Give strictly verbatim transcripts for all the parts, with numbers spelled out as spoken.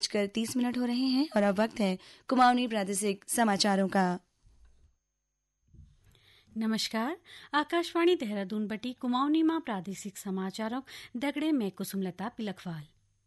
बजकर तीस मिनट हो रहे हैं और अब वक्त है कुमाऊनी प्रादेशिक समाचारों का। नमस्कार, आकाशवाणी देहरादून बटी कुमाऊनी मां प्रादेशिक समाचारों दगड़े में कुसुमलता पिलखवाल।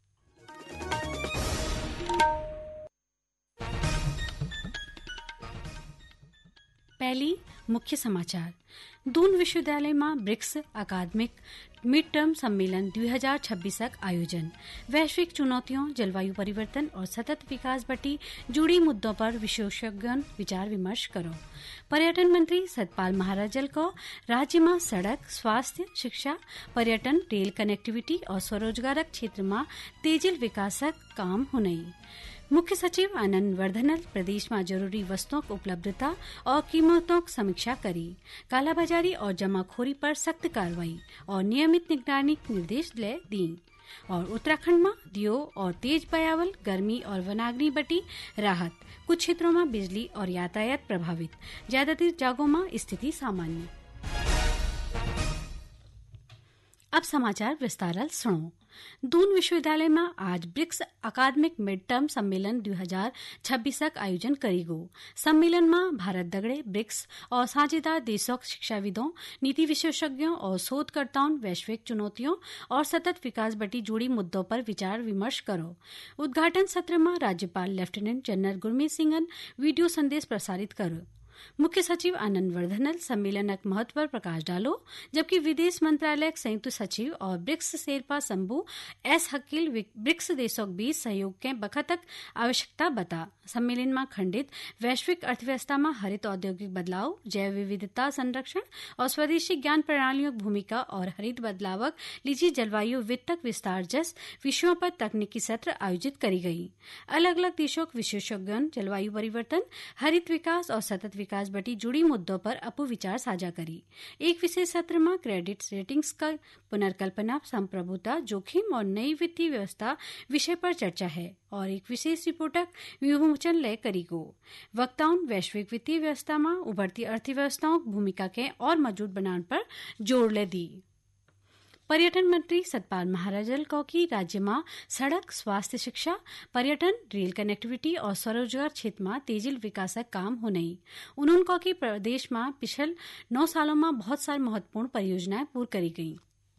पहली मुख्य समाचार। दून विश्वविद्यालय में ब्रिक्स अकादमिक मिड टर्म सम्मेलन दो हज़ार छब्बीस का आयोजन। वैश्विक चुनौतियों, जलवायु परिवर्तन और सतत विकास बटी जुड़ी मुद्दों पर विशेषज्ञों विचार विमर्श करो। पर्यटन मंत्री सतपाल महाराजल को राज्य में सड़क, स्वास्थ्य, शिक्षा, पर्यटन, रेल कनेक्टिविटी और स्वरोजगारक क्षेत्र में तेजिल विकासक काम हुनई। मुख्य सचिव आनंद वर्धनल प्रदेश में जरूरी वस्तुओं की उपलब्धता और कीमतों की समीक्षा करी। कालाबाजारी और जमाखोरी पर सख्त कार्रवाई और नियमित निगरानी निर्देश ले दी। और उत्तराखंड में दियो और तेज बयावल, गर्मी और वनाग्नि बटी राहत। कुछ क्षेत्रों में बिजली और यातायात प्रभावित, ज्यादातर जगहों में स्थिति सामान्य। अब समाचार विस्तार सुनो। दून विश्वविद्यालय में आज ब्रिक्स अकादमिक मिड टर्म सम्मेलन दो हज़ार छब्बीस का आयोजन करेगो। सम्मेलन में भारत दगड़े ब्रिक्स और साझेदार देशों शिक्षाविदों, नीति विशेषज्ञों और शोधकर्ताओं वैश्विक चुनौतियों और सतत विकास बटी जुड़ी मुद्दों पर विचार विमर्श करो। उद्घाटन सत्र में राज्यपाल lieutenant general Gurmeet Singh video संदेश प्रसारित करो। मुख्य सचिव आनंद वर्धनल सम्मेलनक महत्व पर प्रकाश डालो, जबकि विदेश मंत्रालय संयुक्त सचिव और BRICS Sherpa Shambhu S हकील BRICS देशों के बीच सहयोग के बखतक आवश्यकता बता। सम्मेलन में खंडित वैश्विक अर्थव्यवस्था में हरित औद्योगिक बदलाव, जैव विविधता संरक्षण और स्वदेशी ज्ञान प्रणालियों की भूमिका और हरित बदलावक लीजी जलवायु वित्तक विस्तार जस विषयों पर तकनीकी सत्र आयोजित करी गई। अलग अलग देशों के विशेषज्ञों जलवायु परिवर्तन, हरित विकास और सतत विकास बटी जुड़ी मुद्दों पर अपू विचार साझा करी। एक विशेष सत्र में क्रेडिट रेटिंग्स का पुनर्कल्पना, संप्रभुता, जोखिम और नई वित्तीय व्यवस्था विषय पर चर्चा है और एक विशेष रिपोर्टक विमोचन ले करी गो। वक्ताओं वैश्विक वित्तीय व्यवस्था में उभरती अर्थव्यवस्थाओं की भूमिका के और मजबूत बनाने पर जोर ले दी। पर्यटन मंत्री सतपाल महाराजल को की राज्य में सड़क, स्वास्थ्य, शिक्षा, पर्यटन, रेल कनेक्टिविटी और स्वरोजगार क्षेत्र में तेजिल विकासक काम होनई। उन्होंने कहा कि प्रदेश में पिछले नौ सालों में बहुत सारी महत्वपूर्ण परियोजनाएं पूरी करी गई।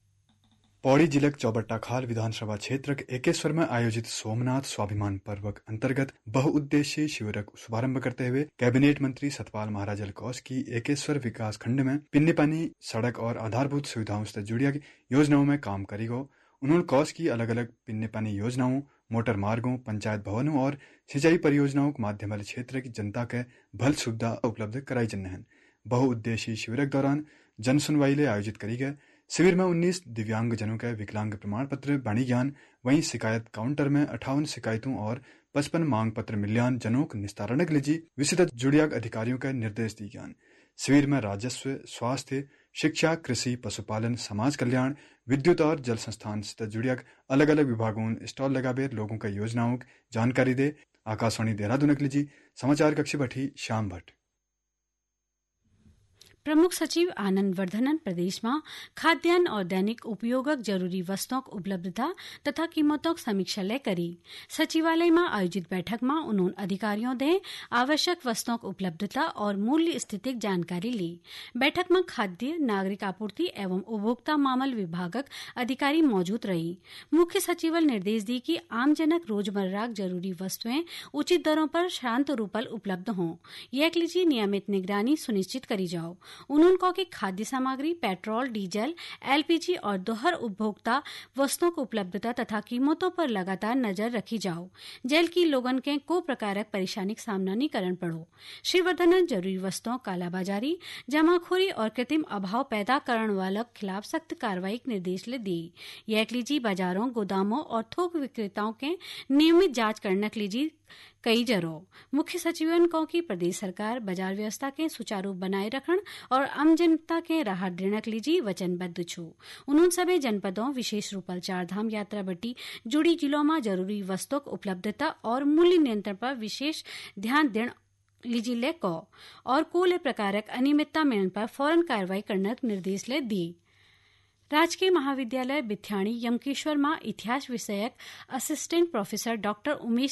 पौड़ी जिले चौबट्टा खाल विधानसभा क्षेत्र के एकेश्वर में आयोजित सोमनाथ स्वाभिमान पर्व अंतर्गत बहुउद्देशीय शिविर का शुभारंभ करते हुए कैबिनेट मंत्री सतपाल महाराजल कौश की एकेश्वर विकास खंड में पिन्नी पानी सड़क और आधारभूत सुविधाओं से जुड़ी योजनाओं में काम करेगो। उन्होंने कौश की अलग अलग पिन्नी पानी योजनाओं, मोटर मार्गों, पंचायत भवनों और सिंचाई परियोजनाओं के माध्यम वाले क्षेत्र की जनता के भल सुविधा उपलब्ध कराई जन्ने हैं। बहुउद्देशीय शिविर के दौरान जन सुनवाई ले आयोजित करी गए। शिविर में उन्नीस दिव्यांग जनों के विकलांग प्रमाण पत्र बाणी ज्ञान, वहीं शिकायत काउंटर में अट्ठावन शिकायतों और पचपन मांग पत्र मिल्यान जनों के निस्तारण के लिए विस्तृत जुड़ियाग अधिकारियों के निर्देश दिए गए। शिविर में राजस्व, स्वास्थ्य, शिक्षा, कृषि, पशुपालन, समाज कल्याण, विद्युत और जल संस्थान से जुड़ियाग अलग अलग विभागों स्टॉल लगाबे लोगों का योजनाओं की जानकारी दे। आकाशवाणी देहरादून के लिए समाचार कक्ष बैठी श्याम भट्ट। प्रमुख सचिव आनंद वर्धनन प्रदेश में खाद्यान्न और दैनिक उपयोगक जरूरी वस्तुओं की उपलब्धता तथा कीमतों की समीक्षा ले करी। सचिवालय में आयोजित बैठक में उन्होंने अधिकारियों दे आवश्यक वस्तुओं की उपलब्धता और मूल्य स्थिति जानकारी ली। बैठक में खाद्य, नागरिक आपूर्ति एवं उपभोक्ता मामल विभागक अधिकारी मौजूद रही। मुख्य सचिवल निर्देश दी कि आमजनक रोजमर्रा जरूरी वस्तुएं उचित दरों पर शांत रूपल उपलब्ध हों। यह लीजिए नियमित निगरानी सुनिश्चित करी जाओ। उन्होंने कहा कि खाद्य सामग्री, पेट्रोल, डीजल, एलपीजी और दोहर उपभोक्ता वस्तुओं की उपलब्धता तथा कीमतों पर लगातार नजर रखी जाओ, जल की लोगन के को प्रकारक परेशानी का सामना नहीं करना पड़ो। श्री वर्धनन जरूरी वस्तुओं, कालाबाजारी, जमाखोरी और कृत्रिम अभाव पैदा करने वालों के खिलाफ सख्त कार्रवाई के निर्देश ले दी। यह लीजिए बाजारों, गोदामों और थोक विक्रेताओं के नियमित जांच करने के लिए कई जरो। मुख्य सचिवन को कि प्रदेश सरकार बाजार व्यवस्था के सुचारू बनाए रखन और आम जनता के राहत देने के लिए वचनबद्ध छु। उन्होंने सभी जनपदों, विशेष रूपल चारधाम यात्रा बटी जुड़ी जिलों में जरूरी वस्तुओं की उपलब्धता और मूल्य नियंत्रण पर विशेष ध्यान देने लीजिए ले को और कोले प्रकारक अनियमितता मिलने पर फौरन कार्रवाई करने के निर्देश ले दी। राजकीय महाविद्यालय बिथ्याणी यमकेश्वर में इतिहास विषयक असिस्टेंट प्रोफेसर डॉक्टर उमेश